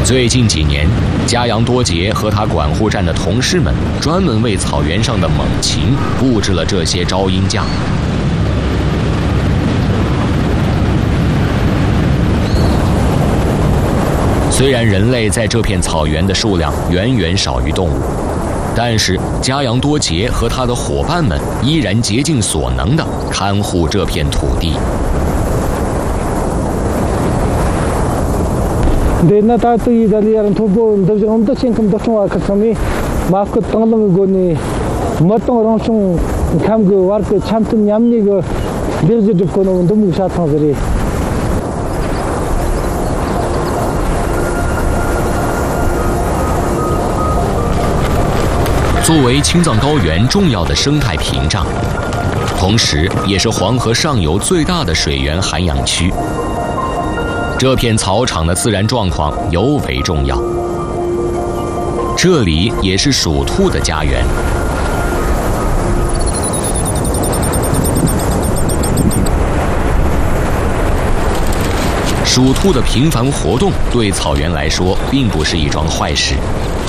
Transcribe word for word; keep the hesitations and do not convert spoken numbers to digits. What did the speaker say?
最近几年，加扬多杰和他管护站的同事们专门为草原上的猛禽布置了这些招鹰架。虽然人类在这片草原的数量远远少于动物，但是加扬多杰和他的伙伴们依然竭尽所能地看护这片土地。 Dena tatu idali yaran tubo ndavje onda chenkam dachwa kasami maafko tanglam goni matong rongshung kamgo warko chamtum nyamni go birje dupkono ndumu shatang zari。 作为青藏高原重要的生态屏障，同时也是黄河上游最大的水源涵养区。这片草场的自然状况尤为重要，这里也是鼠兔的家园。鼠兔的频繁活动对草原来说并不是一桩坏事。